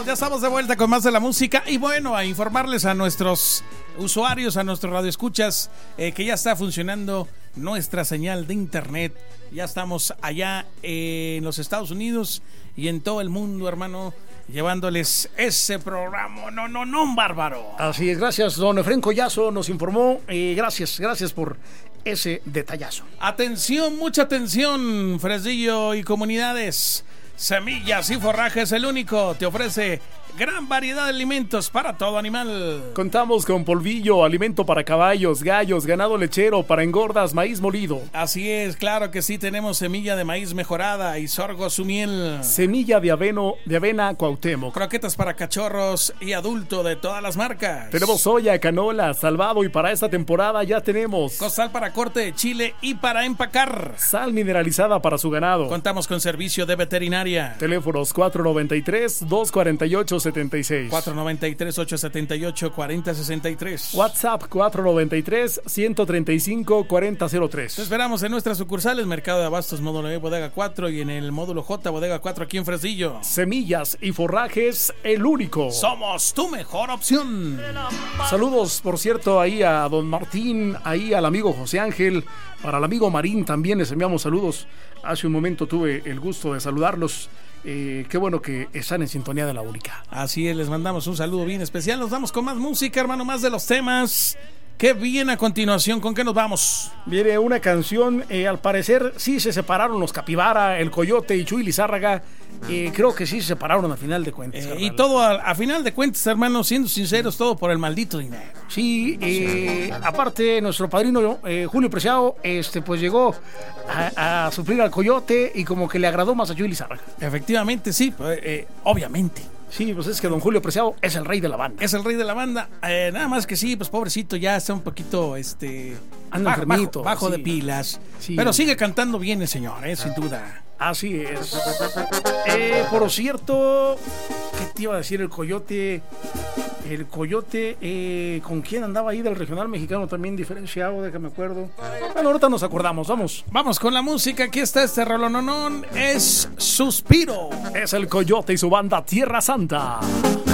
Ya estamos de vuelta con más de la música y bueno, a informarles a nuestros usuarios, a nuestros radioescuchas, que ya está funcionando nuestra señal de internet. Ya estamos allá en los Estados Unidos y en todo el mundo, hermano, llevándoles ese programa. No, bárbaro. Así es, gracias, don Efrén Collazo nos informó. Gracias por ese detallazo. Atención, mucha atención, Fresnillo y comunidades. Semillas y Forrajes, el único, te ofrece gran variedad de alimentos para todo animal. Contamos con polvillo, alimento para caballos, gallos, ganado lechero, para engordas, maíz molido. Así es, claro que sí, tenemos semilla de maíz mejorada y sorgo su miel. Semilla de avena Cuauhtémoc. Croquetas para cachorros y adulto de todas las marcas. Tenemos soya, canola, salvado y para esta temporada ya tenemos costal para corte de chile y para empacar. Sal mineralizada para su ganado. Contamos con servicio de veterinaria. Teléfonos 493-248-76. 493-878-4063. WhatsApp 493-135-4003. Te esperamos en nuestras sucursales: Mercado de Abastos Módulo E, Bodega 4, y en el Módulo J, Bodega 4, aquí en Fresnillo. Semillas y Forrajes, el único. Somos tu mejor opción. Saludos, por cierto, ahí a don Martín, ahí al amigo José Ángel, para el amigo Marín también les enviamos saludos. Hace un momento tuve el gusto de saludarlos. Qué bueno que están en sintonía de la única. Así es, les mandamos un saludo bien especial. Nos vamos con más música, hermano, más de los temas. ¿Qué viene a continuación? ¿Con qué nos vamos? Viene una canción, al parecer sí se separaron los Capibara, el Coyote y Chuy Lizárraga. Creo que sí se separaron a final de cuentas. Y todo a final de cuentas, hermano, siendo sinceros, todo por el maldito dinero. Sí, aparte nuestro padrino Julio Preciado, pues llegó a suplir al Coyote y como que le agradó más a Chuy Lizárraga. Efectivamente, sí, obviamente. Sí, pues es que don Julio Preciado es el rey de la banda. Es el rey de la banda. Nada más que sí, pues pobrecito, ya está un poquito anda enfermito, bajo sí, de pilas. Sí. Pero sigue cantando bien el señor, sin duda. Así es. Por cierto, ¿qué te iba a decir el Coyote? El Coyote, ¿con quién andaba ahí del regional mexicano también diferenciado? Déjame acuerdo. Bueno, ahorita nos acordamos, vamos. Vamos con la música, aquí está este rolononón, es Suspiro. Es el Coyote y su banda Tierra Santa.